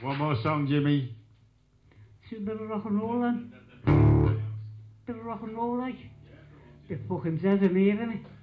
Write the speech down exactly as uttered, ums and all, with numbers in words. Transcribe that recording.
One more song, Jimmy. See a bit of rock and roll then. Bit of rock and roll like. They fucking says I'm hearing it.